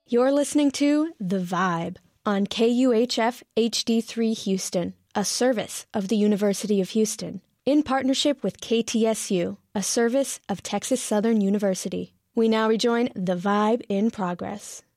You're listening to The Vibe on KUHF HD3 Houston, a service of the University of Houston, in partnership with KTSU, a service of Texas Southern University. We now rejoin The Vibe in progress.